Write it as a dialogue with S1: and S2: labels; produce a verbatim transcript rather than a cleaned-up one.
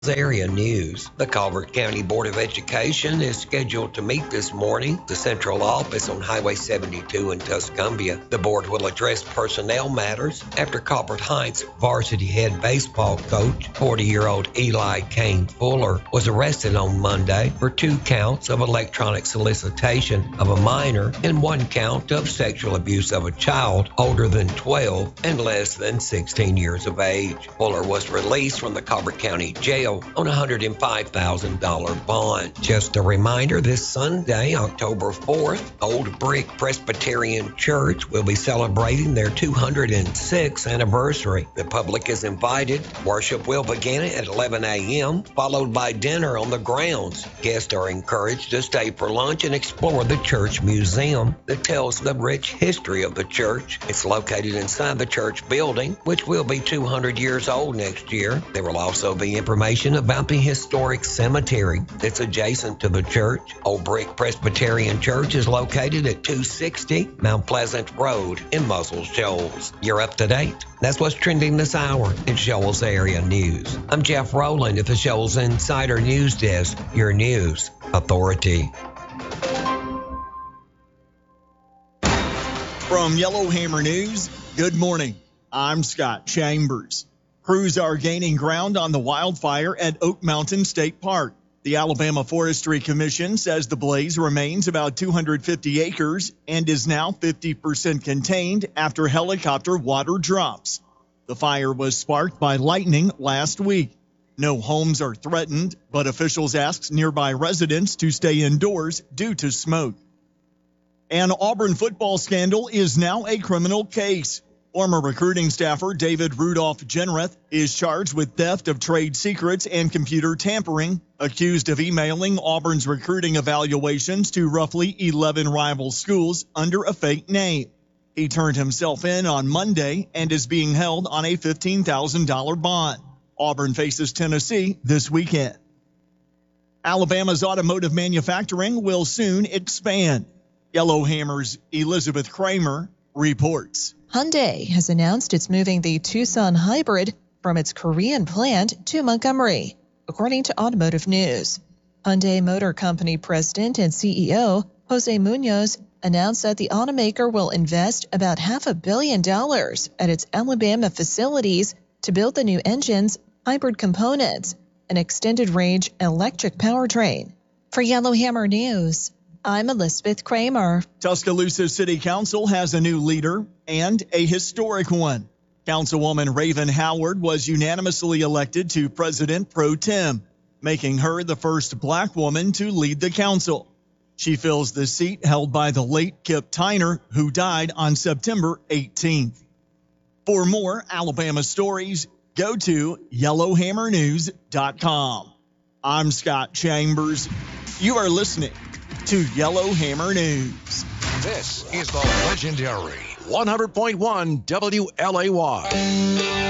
S1: Area news. The Colbert County Board of Education is scheduled to meet this morning. The central office on Highway seventy-two in Tuscumbia. The board will address personnel matters after Colbert Heights varsity head baseball coach, forty-year-old Eli Kane Fuller, was arrested on Monday for two counts of electronic solicitation of a minor and one count of sexual abuse of a child older than twelve and less than sixteen years of age. Fuller was released from the Colbert County Jail on a one hundred five thousand dollars bond. Just a reminder, this Sunday, October fourth, Old Brick Presbyterian Church will be celebrating their two hundred sixth anniversary. The public is invited. Worship will begin at eleven a.m., followed by dinner on the grounds. Guests are encouraged to stay for lunch and explore the church museum that tells the rich history of the church. It's located inside the church building, which will be two hundred years old next year. There will also be information about the historic cemetery that's adjacent to the church. Old Brick Presbyterian Church is located at two sixty Mount Pleasant Road in Muscle Shoals. You're up to date. That's what's trending this hour in Shoals Area News. I'm Jeff Rowland at the Shoals Insider News Desk, your news authority.
S2: From Yellowhammer News, good morning. I'm Scott Chambers. Crews are gaining ground on the wildfire at Oak Mountain State Park. The Alabama Forestry Commission says the blaze remains about two hundred fifty acres and is now fifty percent contained after helicopter water drops. The fire was sparked by lightning last week. No homes are threatened, but officials asked nearby residents to stay indoors due to smoke. An Auburn football scandal is now a criminal case. Former recruiting staffer David Rudolph Jenreth is charged with theft of trade secrets and computer tampering, accused of emailing Auburn's recruiting evaluations to roughly eleven rival schools under a fake name. He turned himself in on Monday and is being held on a fifteen thousand dollars bond. Auburn faces Tennessee this weekend. Alabama's automotive manufacturing will soon expand. Yellowhammer's Elizabeth Kramer reports.
S3: Hyundai has announced it's moving the Tucson hybrid from its Korean plant to Montgomery, according to Automotive News. Hyundai Motor Company President and C E O Jose Munoz announced that the automaker will invest about half a billion dollars at its Alabama facilities to build the new engines, hybrid components, and extended-range electric powertrain. For Yellowhammer News, I'm Elizabeth Kramer.
S2: Tuscaloosa City Council has a new leader and a historic one. Councilwoman Raven Howard was unanimously elected to President Pro Tem, making her the first black woman to lead the council. She fills the seat held by the late Kip Tyner, who died on September eighteenth. For more Alabama stories, go to yellowhammer news dot com. I'm Scott Chambers. You are listening to Yellowhammer News.
S4: This is the legendary one hundred point one W L A Y.